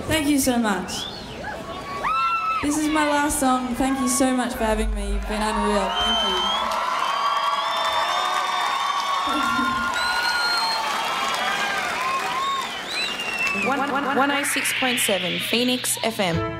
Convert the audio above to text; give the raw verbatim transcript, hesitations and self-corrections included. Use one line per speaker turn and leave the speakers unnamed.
Thank you so much. This is my last song. Thank you so much for having me. You've been unreal. Thank you.
one oh six point seven Phoenix F M.